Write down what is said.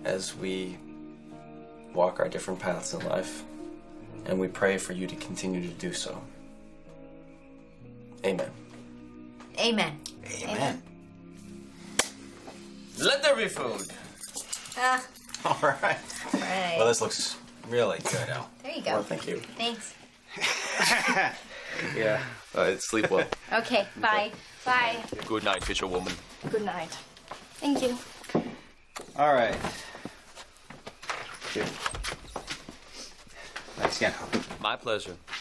as we walk our different paths in life, and we pray for you to continue to do so. Amen. Amen. Amen. Let there be food. All right. Right. Well, this looks really good, Al. There you go. Well, thank you. Thanks. Yeah. Sleep well. Okay, bye. Bye. Good night, fisherwoman. Good night. Thank you. All right. Thanks again. My pleasure.